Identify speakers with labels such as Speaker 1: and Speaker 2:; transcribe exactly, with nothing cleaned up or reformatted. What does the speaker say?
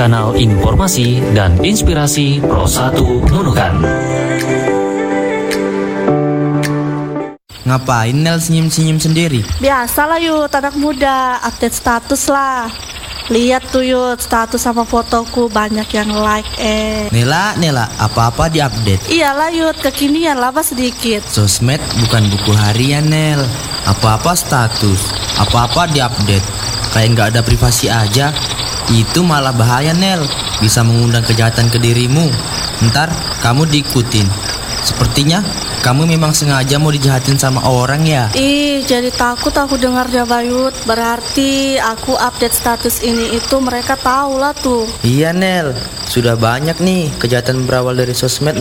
Speaker 1: kanal informasi dan inspirasi Pro satu Nunukan.
Speaker 2: Ngapain Nel senyum-senyum sendiri?
Speaker 3: Biasalah Yud, anak muda, update status lah. Lihat tuh Yud, status sama fotoku banyak yang like eh.
Speaker 2: Nela, Nela, apa-apa diupdate.
Speaker 3: Iyalah Yud, kekinian lah sedikit.
Speaker 2: Sosmed bukan buku harian Nel. Apa-apa status, apa-apa diupdate. Kayak nggak ada privasi aja. Itu malah bahaya Nel, bisa mengundang kejahatan ke dirimu. Ntar kamu diikutin. Sepertinya kamu memang sengaja mau dijahatin sama orang ya.
Speaker 3: Ih, jadi takut aku dengar Jabayut. Berarti aku update status ini itu mereka tahu lah tuh.
Speaker 2: Iya Nel, sudah banyak nih kejahatan berawal dari sosmed